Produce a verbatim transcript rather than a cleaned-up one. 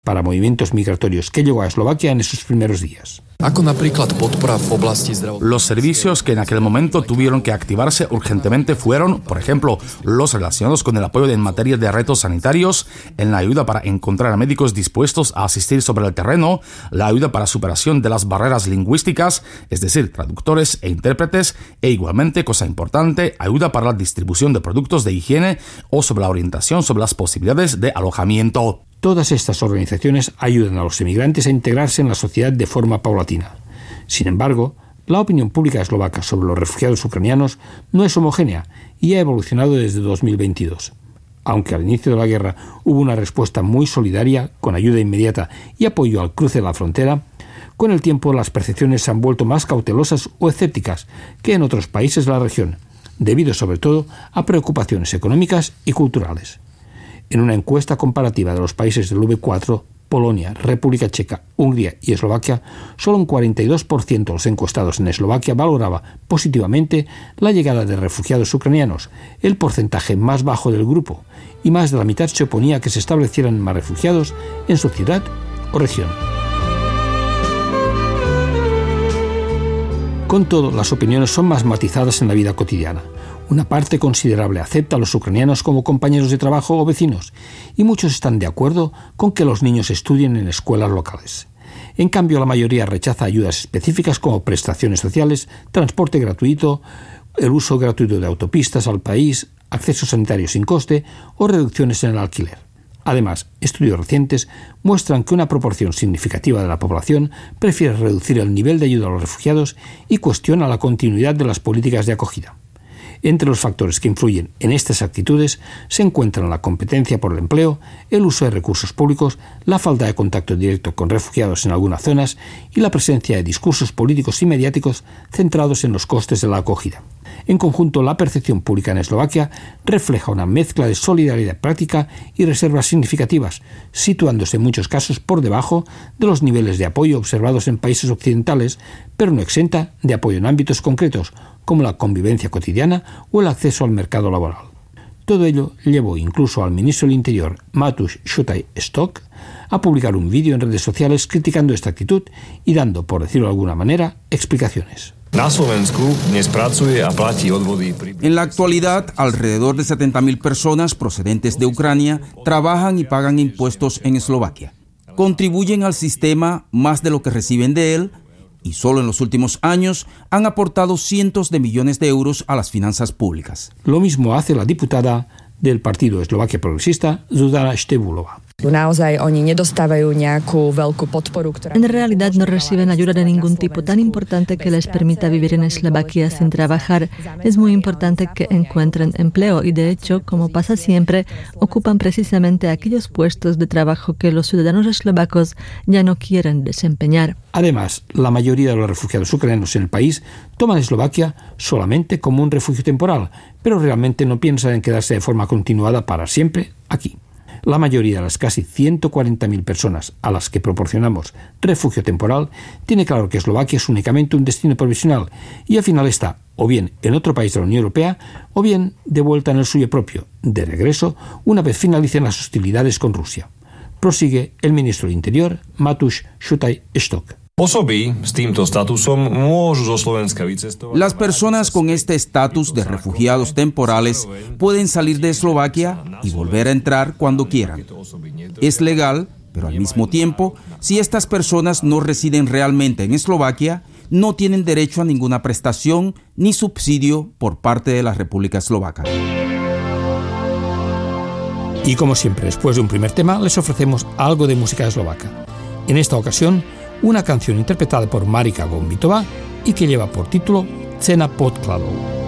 para movimientos migratorios que llegó a Eslovaquia en esos primeros días. Los servicios que en aquel momento tuvieron que activarse urgentemente fueron, por ejemplo, los relacionados con el apoyo en materia de retos sanitarios, en la ayuda para encontrar a médicos dispuestos a asistir sobre el terreno, la ayuda para superación de las barreras lingüísticas, es decir, traductores e intérpretes, e igualmente, cosa importante, ayuda para la distribución de productos de higiene o sobre la orientación sobre las posibilidades de alojamiento. Todas estas organizaciones ayudan a los emigrantes a integrarse en la sociedad de forma paulatina. Sin embargo, la opinión pública eslovaca sobre los refugiados ucranianos no es homogénea y ha evolucionado desde dos mil veintidós. Aunque al inicio de la guerra hubo una respuesta muy solidaria, con ayuda inmediata y apoyo al cruce de la frontera, con el tiempo las percepciones se han vuelto más cautelosas o escépticas que en otros países de la región, debido sobre todo a preocupaciones económicas y culturales. En una encuesta comparativa de los países del V cuatro, Polonia, República Checa, Hungría y Eslovaquia, solo un cuarenta y dos por ciento de los encuestados en Eslovaquia valoraba positivamente la llegada de refugiados ucranianos, el porcentaje más bajo del grupo, y más de la mitad se oponía a que se establecieran más refugiados en su ciudad o región. Con todo, las opiniones son más matizadas en la vida cotidiana. Una parte considerable acepta a los ucranianos como compañeros de trabajo o vecinos, y muchos están de acuerdo con que los niños estudien en escuelas locales. En cambio, la mayoría rechaza ayudas específicas como prestaciones sociales, transporte gratuito, el uso gratuito de autopistas al país, acceso sanitario sin coste o reducciones en el alquiler. Además, estudios recientes muestran que una proporción significativa de la población prefiere reducir el nivel de ayuda a los refugiados y cuestiona la continuidad de las políticas de acogida. Entre los factores que influyen en estas actitudes se encuentran la competencia por el empleo, el uso de recursos públicos, la falta de contacto directo con refugiados en algunas zonas y la presencia de discursos políticos y mediáticos centrados en los costes de la acogida. En conjunto, la percepción pública en Eslovaquia refleja una mezcla de solidaridad práctica y reservas significativas, situándose en muchos casos por debajo de los niveles de apoyo observados en países occidentales, pero no exenta de apoyo en ámbitos concretos, como la convivencia cotidiana o el acceso al mercado laboral. Todo ello llevó incluso al ministro del Interior, Mateusz Szutaj-Stok, a publicar un vídeo en redes sociales criticando esta actitud y dando, por decirlo de alguna manera, explicaciones. En la actualidad, alrededor de setenta mil personas procedentes de Ucrania trabajan y pagan impuestos en Eslovaquia. Contribuyen al sistema más de lo que reciben de él, y solo en los últimos años han aportado cientos de millones de euros a las finanzas públicas. Lo mismo hace la diputada del Partido Eslovaquia Progresista, Zuzana Štebulova. En realidad no reciben ayuda de ningún tipo tan importante que les permita vivir en Eslovaquia sin trabajar. Es muy importante que encuentren empleo y, de hecho, como pasa siempre, ocupan precisamente aquellos puestos de trabajo que los ciudadanos eslovacos ya no quieren desempeñar. Además, la mayoría de los refugiados ucranianos en el país toman Eslovaquia solamente como un refugio temporal, pero realmente no piensan en quedarse de forma continuada para siempre aquí. La mayoría de las casi ciento cuarenta mil personas a las que proporcionamos refugio temporal tiene claro que Eslovaquia es únicamente un destino provisional y al final está o bien en otro país de la Unión Europea o bien de vuelta en el suyo propio, de regreso una vez finalicen las hostilidades con Rusia. Prosigue el ministro del Interior, Mateusz Szutaj-Stok. Las personas con este estatus de refugiados temporales pueden salir de Eslovaquia y volver a entrar cuando quieran. Es legal, pero al mismo tiempo, si estas personas no residen realmente en Eslovaquia, no tienen derecho a ninguna prestación ni subsidio por parte de la República Eslovaca. Y como siempre, después de un primer tema, les ofrecemos algo de música eslovaca. En esta ocasión, una canción interpretada por Marika Gombitová y que lleva por título Cena podkladov.